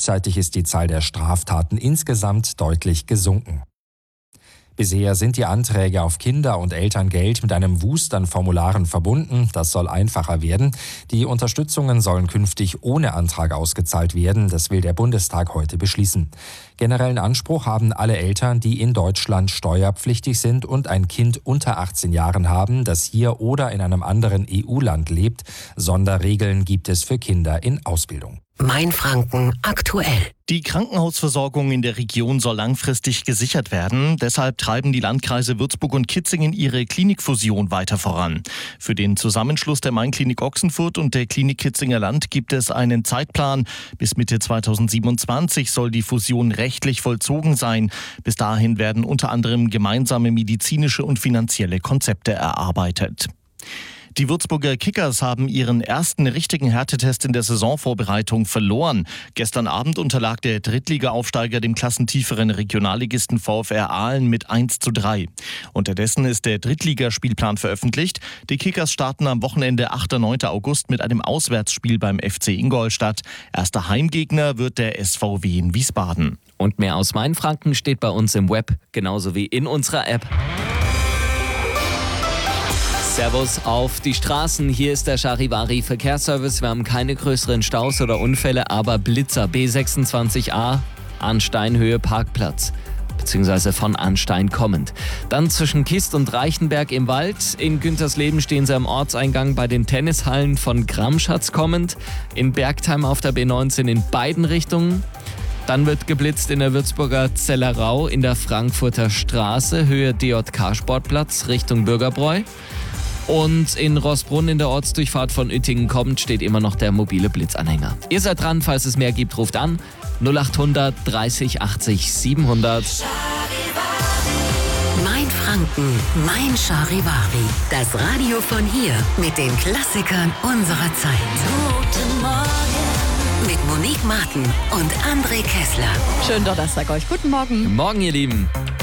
Gleichzeitig ist die Zahl der Straftaten insgesamt deutlich gesunken. Bisher sind die Anträge auf Kinder- und Elterngeld mit einem Wust an Formularen verbunden. Das soll einfacher werden. Die Unterstützungen sollen künftig ohne Antrag ausgezahlt werden. Das will der Bundestag heute beschließen. Generellen Anspruch haben alle Eltern, die in Deutschland steuerpflichtig sind und ein Kind unter 18 Jahren haben, das hier oder in einem anderen EU-Land lebt. Sonderregeln gibt es für Kinder in Ausbildung. Mainfranken aktuell. Die Krankenhausversorgung in der Region soll langfristig gesichert werden. Deshalb treiben die Landkreise Würzburg und Kitzingen ihre Klinikfusion weiter voran. Für den Zusammenschluss der Main-Klinik Ochsenfurt und der Klinik Kitzinger Land gibt es einen Zeitplan. Bis Mitte 2027 soll die Fusion rechtlich vollzogen sein. Bis dahin werden unter anderem gemeinsame medizinische und finanzielle Konzepte erarbeitet. Die Würzburger Kickers haben ihren ersten richtigen Härtetest in der Saisonvorbereitung verloren. Gestern Abend unterlag der Drittliga-Aufsteiger dem klassentieferen Regionalligisten VfR Aalen mit 1:3. Unterdessen ist der Drittligaspielplan veröffentlicht. Die Kickers starten am Wochenende 8. und 9. August mit einem Auswärtsspiel beim FC Ingolstadt. Erster Heimgegner wird der SVW in Wiesbaden. Und mehr aus Mainfranken steht bei uns im Web, genauso wie in unserer App. Servus auf die Straßen, hier ist der Charivari Verkehrsservice. Wir haben keine größeren Staus oder Unfälle, aber Blitzer B26a, Arnsteinhöhe Parkplatz, beziehungsweise von Arnstein kommend. Dann zwischen Kist und Reichenberg im Wald. In Güntersleben stehen sie am Ortseingang bei den Tennishallen von Gramschatz kommend. In Bergtheim auf der B19 in beiden Richtungen. Dann wird geblitzt in der Würzburger Zellerau in der Frankfurter Straße, Höhe DJK-Sportplatz Richtung Bürgerbräu. Und in Roßbrunn in der Ortsdurchfahrt von Uettingen kommend steht immer noch der mobile Blitzanhänger. Ihr seid dran, falls es mehr gibt, ruft an 0800 30 80 700. Mainfranken, mein Charivari. Das Radio von hier mit den Klassikern unserer Zeit. Guten Morgen. Mit Monique Martin und André Kessler. Schönen Donnerstag euch. Guten Morgen. Guten Morgen, ihr Lieben.